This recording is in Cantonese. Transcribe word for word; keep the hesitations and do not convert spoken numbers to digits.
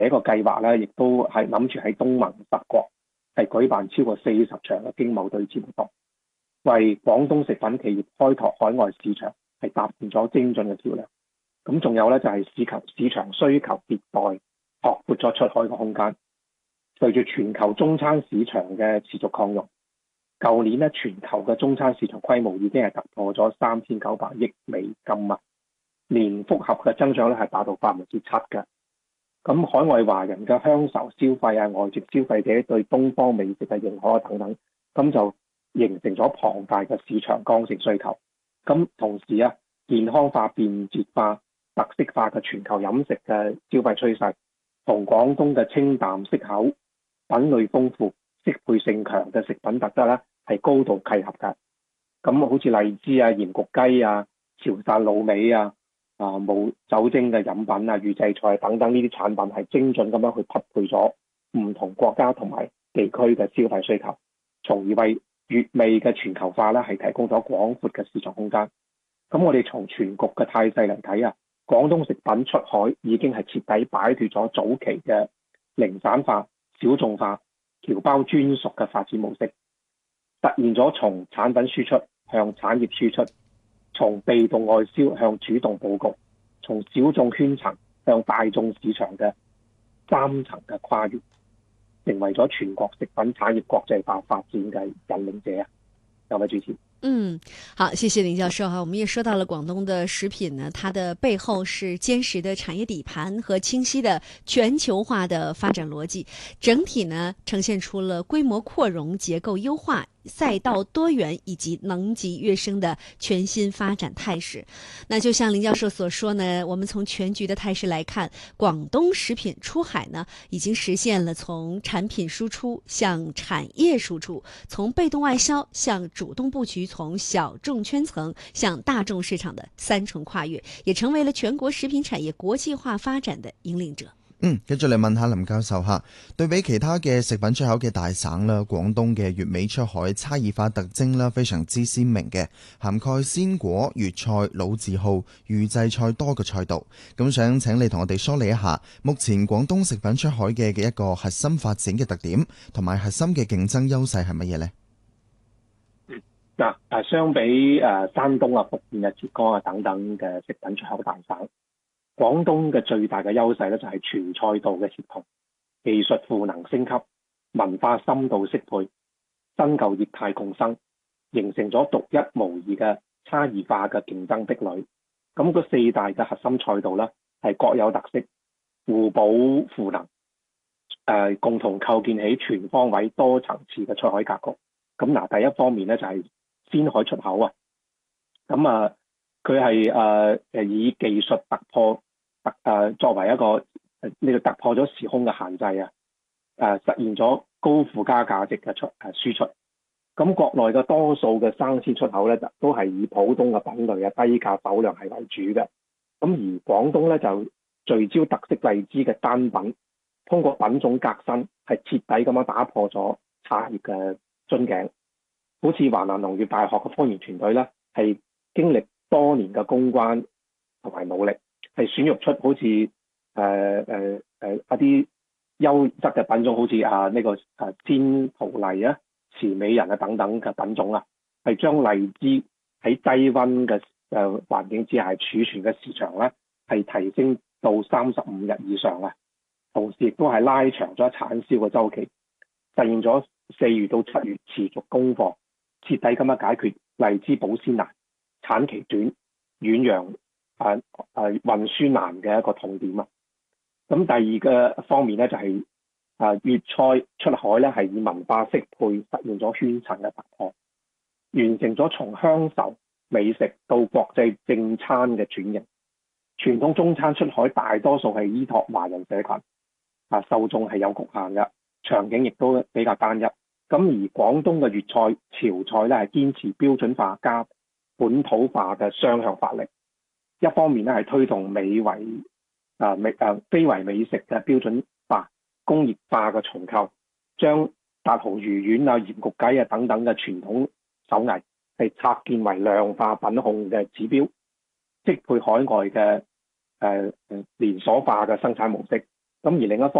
呢個計劃咧，亦都係諗住喺東盟德國係舉辦超過四十場嘅經貿對接活動，為廣東食品企業開拓海外市場係搭建咗精進嘅橋梁。咁仲有咧就係市求市場需求迭代，拓闊咗出海嘅空間。隨住全球中餐市場嘅持續擴容，舊年咧全球嘅中餐市場規模已經係突破咗三千九百億美金啊，年複合嘅增長咧係達到百分之七嘅。咁海外華人嘅鄉愁消費啊，外籍消費者對東方美食嘅認可等等，咁就形成咗龐大嘅市場剛性需求。咁同時啊，健康化、便捷化、特色化嘅全球飲食嘅消費趨勢，同廣東嘅清淡適口、品類豐富、適配性強嘅食品特質咧，係高度契合嘅。咁好似荔枝啊、鹽焗雞啊、潮汕滷味啊、啊冇酒精嘅飲品啊、預製菜等等呢啲產品，係精準咁樣去匹配咗唔同國家同埋地區嘅消費需求，從而為粵味嘅全球化咧係提供咗廣闊嘅市場空間。咁我哋從全局嘅態勢嚟睇啊，廣東食品出海已經係徹底擺脫咗早期嘅零散化、小眾化、僑胞專屬嘅發展模式，實現咗從產品輸出向產業輸出，從被動外銷向主動佈局，從小眾圈層向大眾市場嘅三層嘅跨越，成為咗全國食品產業國際化發展嘅引領者啊！兩位主持。 嗯，好，謝謝林教授哈。我們也說到了廣東的食品呢，它的背後是堅實的產業底盤和清晰的全球化的發展邏輯，整體呢呈現出了規模擴容、結構優化、賽道多元以及能級躍升的全新發展態勢。那就像林教授所說呢，我們從全局的態勢來看，廣東食品出海呢已經實現了從產品輸出向產業輸出，從被動外銷向主動布局，從小眾圈層向大眾市場的三重跨越，也成為了全國食品產業國際化發展的引領者。 嗯，跟住嚟問下林教授吓，對比其他嘅食品出口嘅大省啦，廣東嘅粵味出海差異化特徵啦，非常之鮮明嘅，涵蓋鮮果、粵菜、老字號、預製菜多個賽道。咁想請你同我哋梳理一下，目前廣東食品出海嘅嘅一個核心發展嘅特點，同埋核心嘅競爭優勢係乜嘢呢？ 嗱，誒相比誒山東啊、福建啊、浙江啊等等嘅食品出口大省，廣東嘅最大嘅優勢咧就係全賽道嘅協同、技術賦能升級、文化深度適配、新舊業態共生，形成咗獨一無二嘅差異化嘅競爭壁壘。咁嗰四大嘅核心賽道咧係各有特色、互補賦能，誒、呃、共同構建起全方位多層次嘅出海格局。咁嗱，第一方面咧就係鮮海出口啊，咁啊，佢係誒誒以技術突破突誒、呃、作為一個誒呢個突破咗時空嘅限制啊，誒、呃、實現咗高附加價值嘅出誒輸出。咁國內嘅多數嘅生鮮出口咧，都係以普通嘅品類啊、低價酒量係為主嘅。咁而廣東咧就聚焦特色荔枝嘅單品，通過品種革新，係徹底咁樣打破咗產業嘅樽頸。好似華南農業大學嘅科研團隊咧，係經歷多年嘅攻關同埋努力，係選育出好似誒誒誒一啲優質嘅品種，好似啊呢、這個誒仙桃荔啊、慈美人啊等等嘅品種啊，係將荔枝喺低溫嘅誒環境之下儲存嘅時長咧，係提升到三十五日以上啊。同時亦都係拉長咗產銷嘅週期，實現咗四月到七月持續供貨，徹底咁樣解決荔枝保鮮難、產期短、遠洋誒誒運輸難嘅一個痛點啊。咁第二個方面咧就係誒粵菜出海咧係以文化適配實現咗圈層嘅突破，完成咗從鄉愁美食到國際正餐嘅轉型。傳統中餐出海大多數係依託華人社群，啊受眾係有局限嘅，場景亦都比較單一。咁而廣東嘅粵菜、潮菜咧係堅持標準化加本土化嘅雙向發力，一方面咧係推動美為啊美啊非為美食嘅標準化、工業化嘅重構，將達蠔魚丸啊、鹽焗雞啊等等嘅傳統手藝係拆建為量化品控嘅指標，適配海外嘅誒誒連鎖化嘅生產模式， 咁而另一方